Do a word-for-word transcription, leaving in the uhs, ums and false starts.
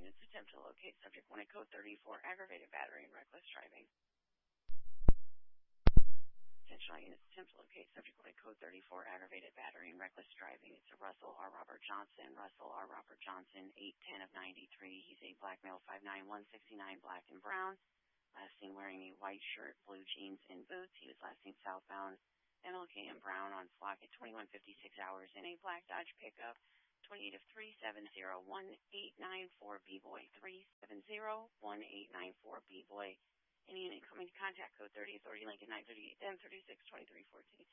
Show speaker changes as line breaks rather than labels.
units attempt to locate subject one at code thirty-four, aggravated battery and reckless driving. Attention all units attempt to locate subject one at code thirty-four, aggravated battery and reckless driving. It's a Russell R. Robert Johnson. Russell R. Robert Johnson, eight ten of ninety-three. He's a black male, five nine, one sixty-nine, black and brown. Last seen wearing a white shirt, blue jeans, and boots. He was last seen southbound M L K and Brown on Flock at twenty-one fifty-six hours in a black Dodge pickup. twenty-eight of three seven zero one eight nine four B-Boy. three seven zero one eight nine four B-Boy. Any unit coming to contact code thirty, Authority Lincoln nine thirty-eight, ten thirty-six, twenty-three fourteen.